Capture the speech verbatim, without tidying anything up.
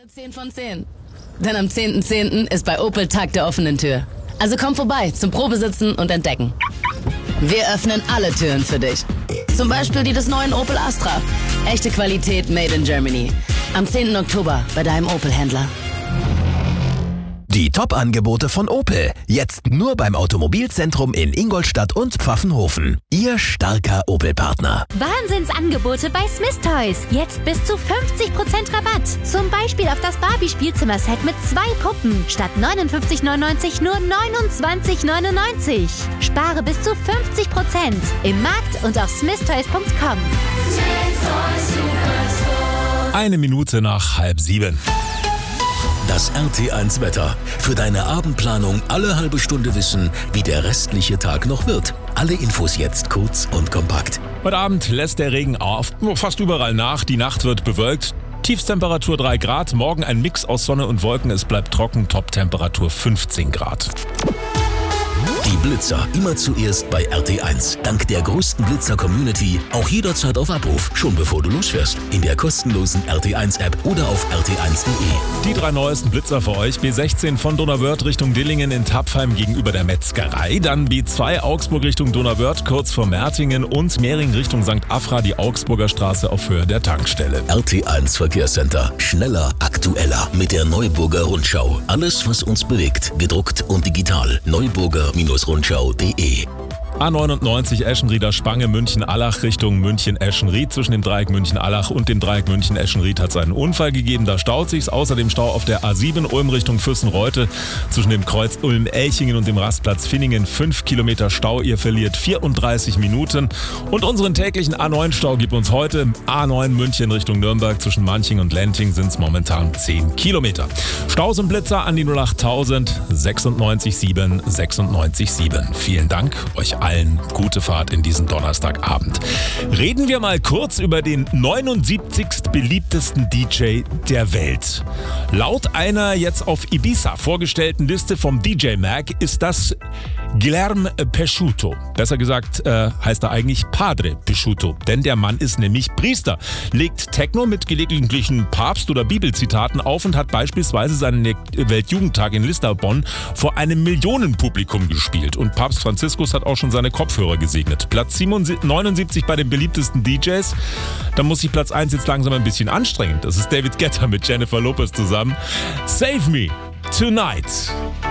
zehn von zehn. Denn am zehnten zehnten ist bei Opel Tag der offenen Tür. Also komm vorbei zum Probesitzen und Entdecken. Wir öffnen alle Türen für dich. Zum Beispiel die des neuen Opel Astra. Echte Qualität made in Germany. Am zehnten Oktober bei deinem Opel-Händler. Die Top-Angebote von Opel. Jetzt nur beim Automobilzentrum in Ingolstadt und Pfaffenhofen. Ihr starker Opel-Partner. Wahnsinnsangebote bei Smith Toys. Jetzt bis zu fünfzig Prozent Rabatt. Zum Beispiel auf das Barbie-Spielzimmer-Set mit zwei Puppen. Statt neunundfünfzig neunundneunzig nur neunundzwanzig neunundneunzig. Spare bis zu fünfzig Prozent. Im Markt und auf smith toys punkt com. Eine Minute nach halb sieben. Das R T eins Wetter. Für deine Abendplanung alle halbe Stunde wissen, wie der restliche Tag noch wird. Alle Infos jetzt kurz und kompakt. Heute Abend lässt der Regen auf, fast überall nach. Die Nacht wird bewölkt. Tiefstemperatur drei Grad. Morgen ein Mix aus Sonne und Wolken. Es bleibt trocken. Toptemperatur fünfzehn Grad. Die Blitzer immer zuerst bei R T eins. Dank der größten Blitzer-Community auch jederzeit auf Abruf, schon bevor du losfährst. In der kostenlosen R T eins App oder auf r t eins punkt de. Die drei neuesten Blitzer für euch. B sechzehn von Donauwörth Richtung Dillingen in Tapfheim gegenüber der Metzgerei. Dann B zwei Augsburg Richtung Donauwörth kurz vor Mertingen und Mehring Richtung Sankt Afra, die Augsburger Straße auf Höhe der Tankstelle. R T eins Verkehrscenter. Schneller, aktueller mit der Neuburger Rundschau. Alles, was uns bewegt. Gedruckt und digital. Neuburger Rundschau punkt de. A neunundneunzig Eschenrieder Spange München-Allach Richtung München-Eschenried. Zwischen dem Dreieck München-Allach und dem Dreieck München-Eschenried hat es einen Unfall gegeben. Da staut sich's. Außerdem Stau auf der A sieben Ulm Richtung Füssen-Reute. Zwischen dem Kreuz Ulm-Elchingen und dem Rastplatz Finningen fünf Kilometer Stau. Ihr verliert vierunddreißig Minuten. Und unseren täglichen A neun Stau gibt uns heute A neun München Richtung Nürnberg. Zwischen Manching und Lenting sind es momentan zehn Kilometer. Staus und Blitzer an die null acht tausend sechsundneunzig sieben sechsundneunzig sieben. Vielen Dank euch allen. Gute Fahrt in diesen Donnerstagabend. Reden wir mal kurz über den neunundsiebzigsten beliebtesten D J der Welt. Laut einer jetzt auf Ibiza vorgestellten Liste vom D J Mag ist das Guilherme Peixoto. Besser gesagt äh, heißt er eigentlich Padre Peixoto, denn der Mann ist nämlich Priester, legt Techno mit gelegentlichen Papst- oder Bibelzitaten auf und hat beispielsweise seinen Weltjugendtag in Lissabon vor einem Millionenpublikum gespielt. Und Papst Franziskus hat auch schon seine Kopfhörer gesegnet. Platz neunundsiebzig bei den beliebtesten D Js. Da muss sich Platz eins jetzt langsam ein bisschen anstrengen. Das ist David Guetta mit Jennifer Lopez zusammen. Save Me Tonight.